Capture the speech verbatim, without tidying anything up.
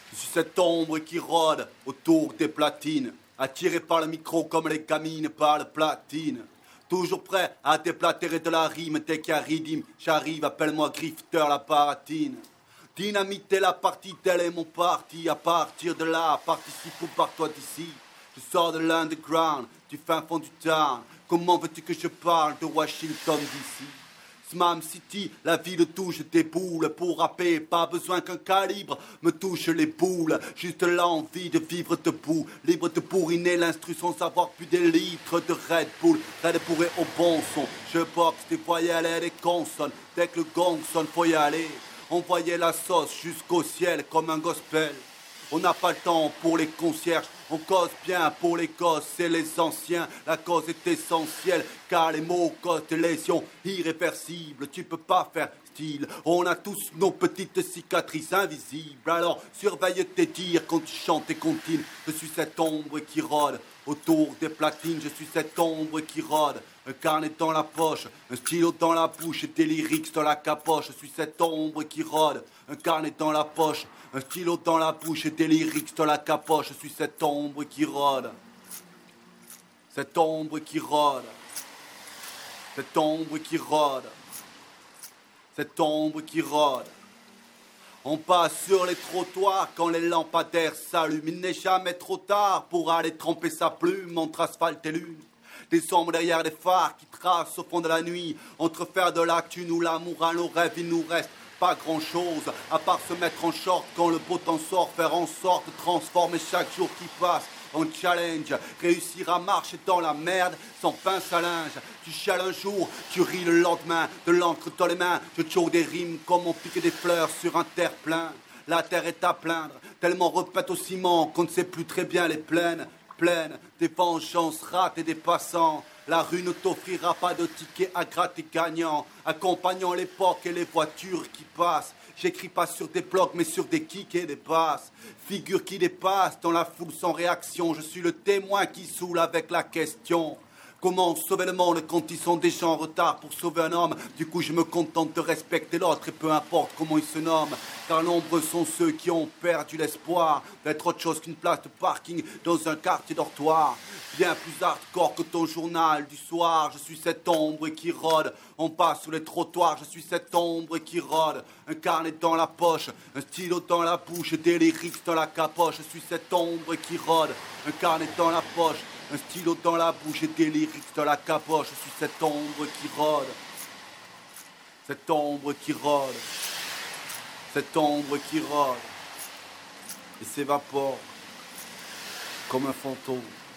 Je suis cette ombre qui rôde autour des platines, attiré par le micro comme les gamines par le platine. Toujours prêt à déplatérer de la rime dès qu'il y a rythme. J'arrive, appelle-moi grifter la paratine. Dynamiter la partie, tel est mon parti. À partir de là, participe ou par-toi d'ici. Je sors de l'underground, du fin fond du town. Comment veux-tu que je parle de Washington D C? Smam City, la ville touche des boules. Pour rapper, pas besoin qu'un calibre me touche les boules. Juste l'envie de vivre debout, libre de bourriner l'instru sans avoir plus des litres de Red Bull. Red Bull est au bon son, je boxe des voyelles et des consonnes. Dès que le gong sonne, faut y aller. On voyait la sauce jusqu'au ciel comme un gospel. On n'a pas le temps pour les concierges, on cause bien pour les gosses et les anciens. La cause est essentielle, car les mots causent des lésions irréversibles. Tu peux pas faire style, on a tous nos petites cicatrices invisibles. Alors surveille tes dires quand tu chantes et comptines. Je suis cette ombre qui rôde autour des platines. Je suis cette ombre qui rôde, un carnet dans la poche, un stylo dans la bouche et des lyrics dans la capoche. Je suis cette ombre qui rôde, un carnet dans la poche, un stylo dans la bouche et des lyrics dans la capoche. Je suis cette ombre qui rôde, cette ombre qui rôde, cette ombre qui rôde, cette ombre qui rôde. On passe sur les trottoirs quand les lampadaires s'allument. Il n'est jamais trop tard pour aller tremper sa plume entre asphalte et lune. Des ombres derrière les phares qui tracent au fond de la nuit. Entre faire de la thune ou l'amour à nos rêves, il nous reste pas grand chose à part se mettre en short quand le beau temps sort. Faire en sorte de transformer chaque jour qui passe en challenge. Réussir à marcher dans la merde sans pince à linge. Tu chiales un jour, tu ris le lendemain. De l'encre dans les mains, je choue des rimes comme on pique des fleurs sur un terre-plein. La terre est à plaindre, tellement repeinte au ciment qu'on ne sait plus très bien les plaines. Pleines des vengeances ratées des passants. La rue ne t'offrira pas de tickets à gratter gagnant. Accompagnant l'époque et les voitures qui passent. J'écris pas sur des blocs mais sur des kicks et des basses. Figure qui dépasse dans la foule sans réaction. Je suis le témoin qui saoule avec la question. Comment sauver le monde quand ils sont déjà en retard pour sauver un homme? Du coup je me contente de respecter l'autre et peu importe comment il se nomme. Car nombreux sont ceux qui ont perdu l'espoir d'être autre chose qu'une place de parking dans un quartier dortoir. Bien plus hardcore que ton journal du soir. Je suis cette ombre qui rôde. On passe sous les trottoirs. Je suis cette ombre qui rôde. Un carnet dans la poche, un stylo dans la bouche, des lyrics dans la capoche. Je suis cette ombre qui rôde. Un carnet dans la poche, un stylo dans la bouche et des lyrics dans la capoche. Je suis cette ombre qui rôde. Cette ombre qui rôde. Cette ombre qui rôde. Et s'évapore comme un fantôme.